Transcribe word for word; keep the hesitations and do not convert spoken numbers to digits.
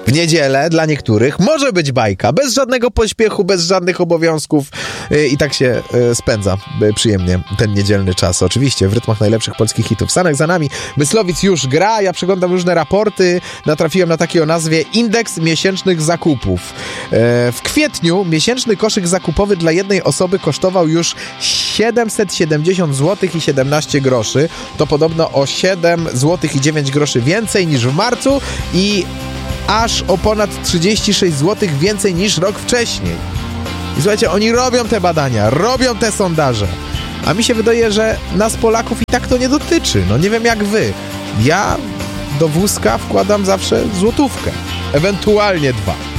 W niedzielę dla niektórych może być bajka, bez żadnego pośpiechu, bez żadnych obowiązków yy, i tak się yy, spędza yy, przyjemnie ten niedzielny czas. Oczywiście w rytmach najlepszych polskich hitów. Sanek za nami, Myslowic już gra, ja przeglądam różne raporty, natrafiłem na takie o nazwie Indeks Miesięcznych Zakupów. Yy, w kwietniu miesięczny koszyk zakupowy dla jednej osoby kosztował już siedemset siedemdziesiąt złotych i siedemnaście groszy. To podobno o siedem złotych i dziewięć groszy więcej niż w marcu i aż o ponad trzydzieści sześć złotych więcej niż rok wcześniej. I słuchajcie, oni robią te badania, robią te sondaże, a mi się wydaje, że nas Polaków i tak to nie dotyczy. No nie wiem jak wy. Ja do wózka wkładam zawsze złotówkę, ewentualnie dwa.